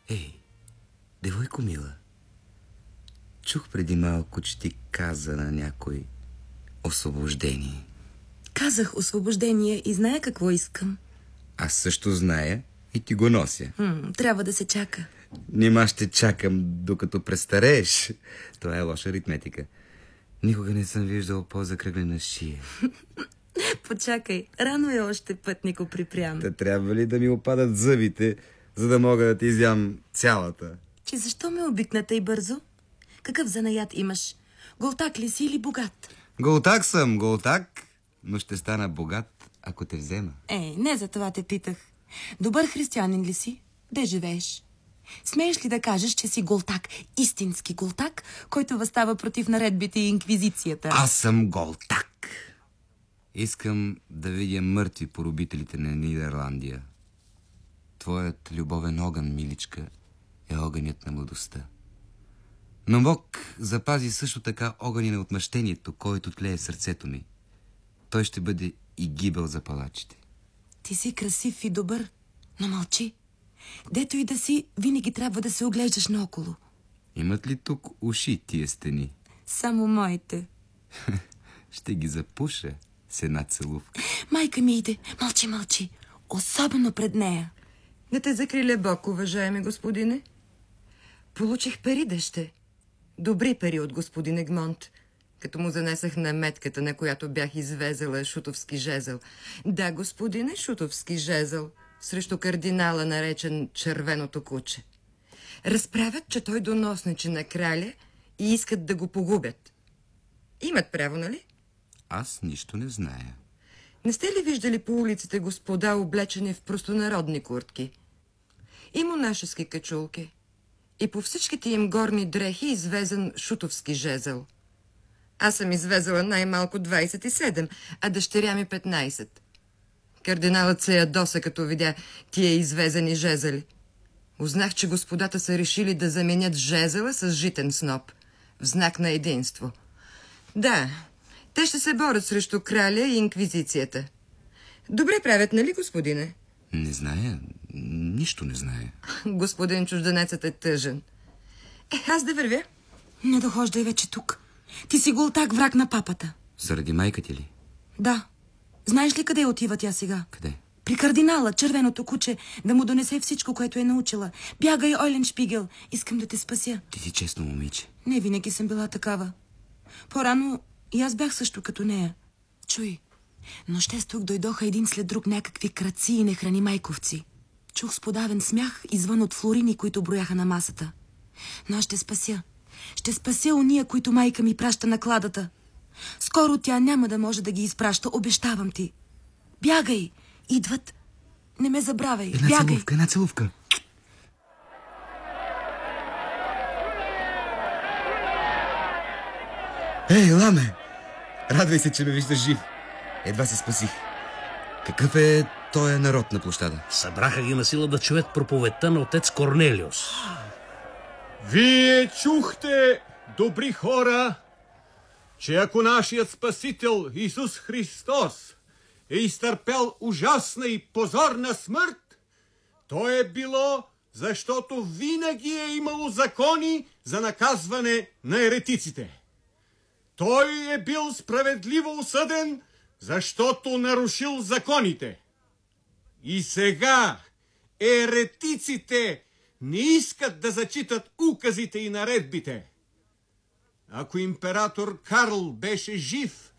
Ей, девойко мила, чух преди малко, че ти каза на някой освобождение. Казах освобождение и зная какво искам. Аз също зная и ти го нося. Трябва да се чака. Нима ще чакам докато престарееш. Това е лоша аритметика. Никога не съм виждал по-закръглена шия. Почакай, рано е още, пътнико припрян. Та трябва ли да ми опадат зъбите, за да мога да ти изям цялата? Че защо ме обикна тъй бързо? Какъв занаят имаш? Голтак ли си или богат? Голтак съм, голтак, но ще стана богат, ако те взема. Не за това те питах. Добър християнин ли си? Де живееш? Смееш ли да кажеш, че си голтак, истински голтак, който въстава против наредбите и инквизицията? Аз съм голтак. Искам да видя мъртви поробителите на Нидерландия. Твоят любовен огън, миличка, е огънят на младостта. Но Бог запази също така огъня на отмъщението, който тлее в сърцето ми. Той ще бъде и гибел за палачите. Ти си красив и добър, но мълчи. Дето и да си, винаги трябва да се оглеждаш наоколо. Имат ли тук уши тия стени? Само моите. Ще ги запуша с една целувка. Майка ми иде. Мълчи, мълчи. Особено пред нея. Не те закриле Бог, уважаеми господине. Получих пари, деще. Добри пари от господин Егмонт, като му занесах на метката, на която бях извезала шутовски жезъл. Да, господине, шутовски жезъл, срещу кардинала, наречен Червеното куче. Разправят, че той доносничи на краля и искат да го погубят. Имат право, нали? Аз нищо не зная. Не сте ли виждали по улиците господа, облечени в простонародни куртки? И монашески качулки. И по всичките им горни дрехи извезен шутовски жезъл. Аз съм извезала най-малко 27, а дъщеря ми 15. Кардиналът се ядоса, като видя тия извезени жезели. Узнах, че господата са решили да заменят жезела с житен сноп, в знак на единство. Да, те ще се борят срещу краля и инквизицията. Добре правят, нали, господине? Не зная, нищо не зная. Господин чужденецът е тъжен. Аз да вървя. Не дохождай вече тук. Ти си голтак, враг на папата. Заради майка ти ли? Да. Знаеш ли къде отива тя сега? Къде? При кардинала, Червеното куче, да му донесе всичко, което е научила. Бягай, Ойленшпигел. Искам да те спася. Ти си честно момиче. Не винаги съм била такава. По-рано и аз бях също като нея. Чуй, нощес тук дойдоха един след друг някакви крадци и нехрани майковци. Чух сподавен смях извън от флорини, които брояха на масата. Но аз ще спася. Ще спася уния, които майка ми праща на кладата. Скоро тя няма да може да ги изпраща, обещавам ти. Бягай! Идват! Не ме забравяй! Бягай! Една целувка! Ей, Ламе! Радвай се, че ме виждаш жив. Едва се спасих. Какъв е тоя народ на площада? Събраха ги на сила да чуят проповедта на отец Корнелиус. Вие чухте, добри хора, че ако нашият Спасител Исус Христос е изтърпял ужасна и позорна смърт, то е било, защото винаги е имало закони за наказване на еретиците. Той е бил справедливо осъден, защото нарушил законите. И сега еретиците не искат да зачитат указите и наредбите. Ако император Карл беше жив